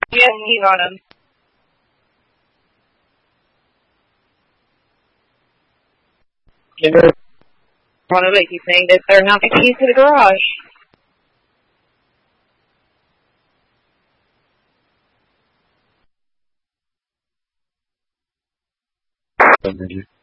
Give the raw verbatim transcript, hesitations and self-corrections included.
Yeah, he's on him. One of it, he's saying that they're not the keys to the garage. Thank you.